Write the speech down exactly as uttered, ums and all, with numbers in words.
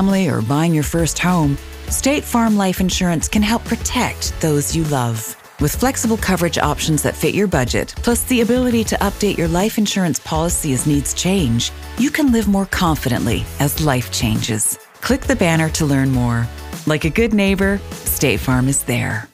family, or buying your first home, State Farm Life Insurance can help protect those you love. With flexible coverage options that fit your budget, plus the ability to update your life insurance policy as needs change, you can live more confidently as life changes. Click the banner to learn more. Like a good neighbor, State Farm is there.